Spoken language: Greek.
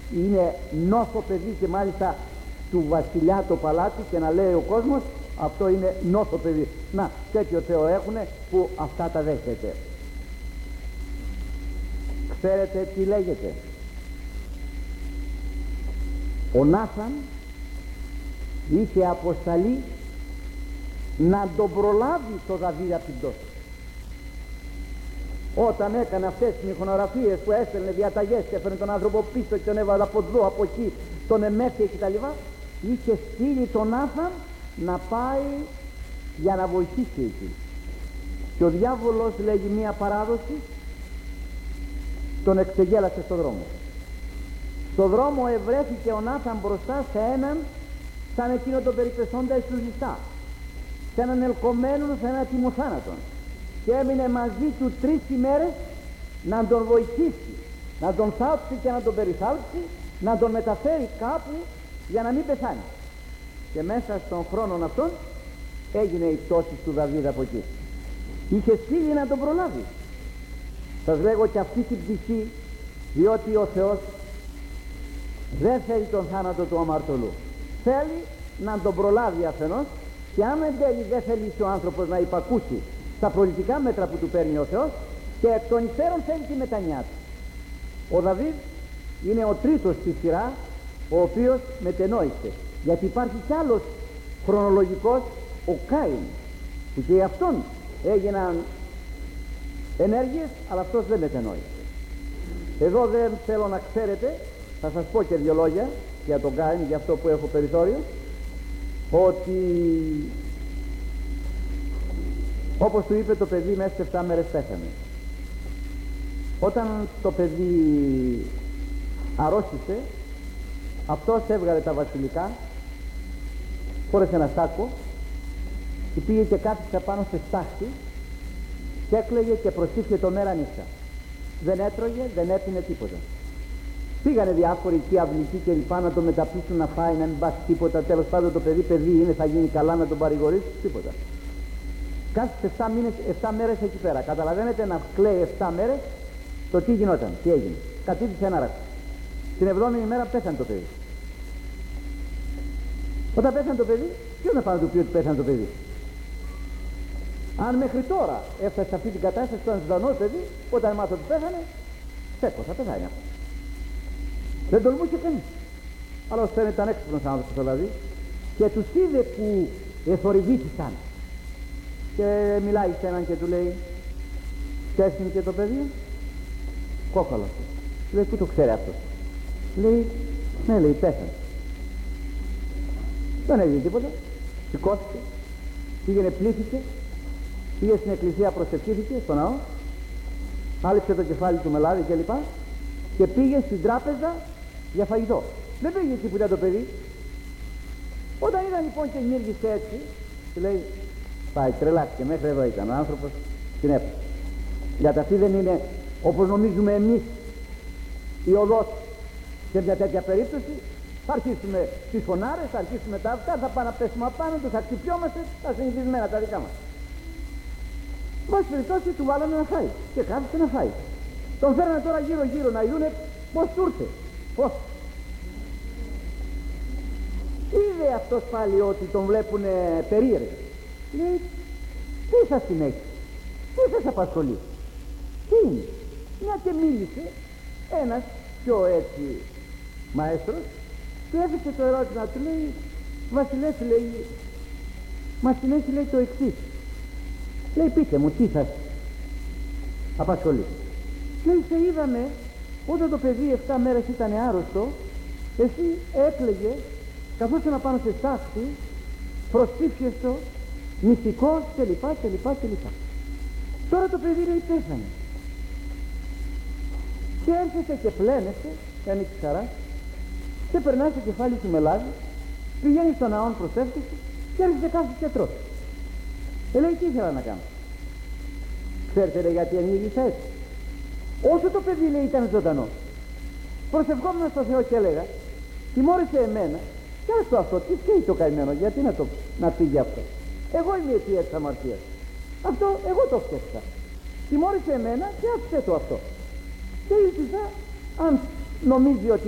είναι νόθο παιδί, και μάλιστα του βασιλιά το παλάτι, και να λέει ο κόσμος αυτό είναι νόθο παιδί. Να, τέτοιο Θεό έχουνε που αυτά τα δέχεται. Ξέρετε τι λέγεται? Ο Νάθαν είχε αποσταλεί να τον προλάβει το Δαβίδ από την πτώση. Όταν έκανε αυτές τις μηχανογραφίες που έστελνε διαταγές και έφερε τον άνθρωπο πίσω και τον έβαλε από εδώ, από εκεί, τον εμέφυγε κτλ., είχε στείλει τον Νάθαν να πάει για να βοηθήσει εκεί. Και ο διάβολος, λέγει μία παράδοση, τον εξεγέλασε στον δρόμο. Στον δρόμο ευρέθηκε ο Νάθαν μπροστά σε έναν σαν εκείνο τον περιπεσόντα εξουσιστά, σε έναν ελκομμένο σε ένα τιμοθάνατον, και έμεινε μαζί του 3 ημέρες να τον βοηθήσει, να τον θάψει και να τον περιθάλψει, να τον μεταφέρει κάπου για να μην πεθάνει. Και μέσα στον χρόνο αυτόν έγινε η πτώση του Δαβίδ από εκεί. Είχε στείλει να τον προλάβει. Σας λέγω και αυτή την πτυχή, διότι ο Θεός δεν θέλει τον θάνατο του αμαρτωλού. Θέλει να τον προλάβει αφενός, και αν εν τέλει δεν θέλει ο άνθρωπος να υπακούσει στα πολιτικά μέτρα που του παίρνει ο Θεός, και εκ των υστέρων θέλει τη μετανιά του. Ο Δαβίδ είναι ο τρίτος στη σειρά ο οποίος μετενόησε, γιατί υπάρχει κι άλλος χρονολογικός, ο Κάιν, που και αυτόν έγιναν ενέργειες, αλλά αυτός δεν μετενόησε. Εδώ δεν θέλω να ξέρετε, θα σας πω και 2 λόγια για τον Κάιν, για αυτό που έχω περιθώριο, ότι όπως του είπε το παιδί, μέσα σε 7 μέρες πέθανε. Όταν το παιδί αρρώστησε, αυτός έβγαλε τα βασιλικά, φόρεσε ένα σάκο και πήγε και κάθισε πάνω σε στάχτη και έκλαιγε και προσήφιε το μέρα νύχτα. Δεν έτρωγε, δεν έπινε τίποτα. Πήγανε διάφοροι εκεί αυλικοί και λοιπά να το μεταπίσουν να φάει, να μην πάσει τίποτα. Τέλος πάντων το παιδί είναι, θα γίνει καλά, να τον παρηγορήσει, τίποτα. Κάθισε 7 μέρες εκεί πέρα. Καταλαβαίνετε, να κλαίει 7 μέρες, το τι γινόταν, τι έγινε. Κατήφισε ένα ράκο. Την 7η μέρα πέθανε το παιδί. Όταν πέθανε το παιδί, ποιο να πάει να του πει ότι πέθανε το παιδί? Αν μέχρι τώρα έφτασε σε αυτή την κατάσταση, το ζωντανό παιδί, όταν μάθω ότι πέθανε, στέκω, θα πεθάνει αυτό. Δεν τολμούσε κανείς. Αλλά όσο ήταν έξυπνος άνθρωπος δηλαδή, και τους είδε που εθορυβήθησαν. Και μιλάει σε έναν και του λέει, πέθανε και το παιδί? Κόκαλο. Λέει, πού το ξέρει αυτό? Λέει, ναι, λέει, πέθανε. Δεν έγινε τίποτα. Σηκώθηκε, πήγαινε, πλήθηκε, πήγε στην εκκλησία, προσευχήθηκε στο ναό, άλυψε το κεφάλι του με λάδι κλπ. Και πήγε στην τράπεζα για φαγητό. Δεν πήγε εκεί που ήταν το παιδί. Όταν είδαν λοιπόν και ενήργησε έτσι, του λέει, πάει, τρελάθηκε, μέχρι εδώ ήταν ο άνθρωπος, την έπαιξε. Γιατί αυτή δεν είναι όπως νομίζουμε εμείς η οδός. Σε μια τέτοια περίπτωση θα αρχίσουμε τις φωνάρες, θα αρχίσουμε τα αυτά, θα πάμε να πέσουμε απάνω τους, θα χτυπιόμαστε, τα συνηθισμένα τα δικά μας. Βάση περιπτώσει του βάλανε να φάει και κάθισε να φάει. Τον φέρανε τώρα γύρω γύρω να δούνε πως του ήρθε. Πως. Είδε αυτός πάλι ότι τον βλέπουνε περίεργα. Λέει, τι σας την έχει, τι σας απασχολεί, τι είναι? Μια και μίλησε ένας πιο έτσι μαέστρος και έφεσε το ερώτημα του, λέει, βασιλεύς, λέει, μας την έχει, λέει, το εξής. Λέει, πείτε μου, τι σας απασχολεί? Λέει, σε είδαμε όταν το παιδί 7 μέρες ήταν άρρωστο, εσύ έκλαιγε καθώς να πάνω σε στάχτη, προσήφιες το, νηστικός κλπ. Τώρα το παιδί, λέει, πέθανε. Και έρχεσαι και πλένεσαι, κάνει τη χαρά, και περνάς το κεφάλι σου με λάδι, πηγαίνεις στον ναόν, προσεύχεσαι και έρχεσαι κάθε και τρως. Λέει, τι ήθελα να κάνω? Ξέρετε, λέει, γιατί ενήργησα έτσι? Όσο το παιδί, λέει, ήταν ζωντανό, προσευχόμουν στο Θεό και έλεγα, τιμώρησε εμένα και άστο αυτό, τι φταίει το καημένο, γιατί να φύγει αυτό? Εγώ είμαι η αιτία της αμαρτίας. Αυτό εγώ το φτιάξα. Τιμώρησε εμένα και άφησε το αυτό. Και ήλπιζα, αν νομίζει ότι